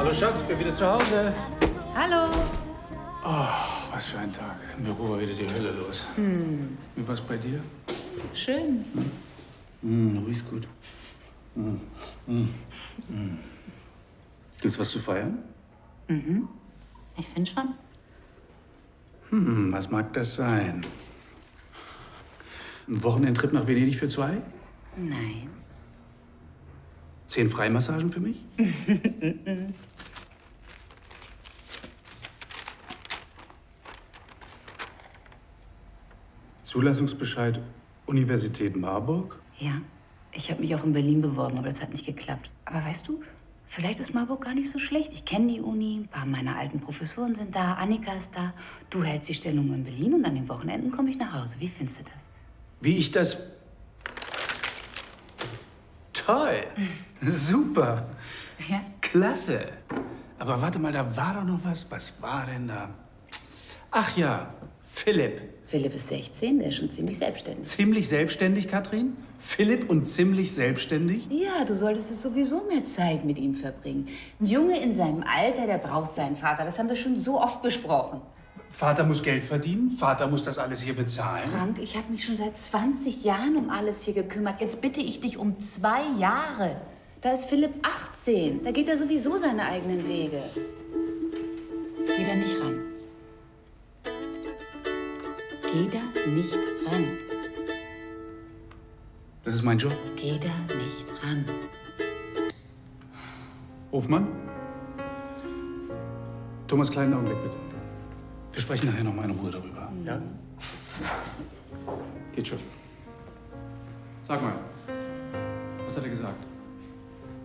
Hallo Schatz, bin wieder zu Hause. Hallo. Oh, was für ein Tag. Im Büro war wieder die Hölle los. Wie war's bei dir? Schön. Du riechst gut. Gibt's was zu feiern? Ich finde schon. Was mag das sein? Ein Wochenendtrip nach Venedig für zwei? Nein. 10 Freimassagen für mich? Zulassungsbescheid Universität Marburg? Ja, ich habe mich auch in Berlin beworben, aber das hat nicht geklappt. Aber weißt du, vielleicht ist Marburg gar nicht so schlecht. Ich kenne die Uni, ein paar meiner alten Professoren sind da, Annika ist da. Du hältst die Stellung in Berlin und an den Wochenenden komme ich nach Hause. Wie findest du das? Wie ich das... Toll! Super! Ja? Klasse! Aber warte mal, da war doch noch was. Was war denn da? Ach ja, Philipp. Philipp ist 16, der ist schon ziemlich selbstständig. Ziemlich selbstständig, Katrin? Philipp und ziemlich selbstständig? Ja, du solltest es sowieso mehr Zeit mit ihm verbringen. Ein Junge in seinem Alter, der braucht seinen Vater. Das haben wir schon so oft besprochen. Vater muss Geld verdienen, Vater muss das alles hier bezahlen. Frank, ich habe mich schon seit 20 Jahren um alles hier gekümmert. Jetzt bitte ich dich um 2 Jahre. Da ist Philipp 18. Da geht er sowieso seine eigenen Wege. Geh da nicht ran. Geh da nicht ran. Das ist mein Job. Geh da nicht ran. Hofmann? Thomas, kleinen Augenblick, bitte. Wir sprechen nachher noch mal in Ruhe darüber. Ja? Geht schon. Sag mal, was hat er gesagt?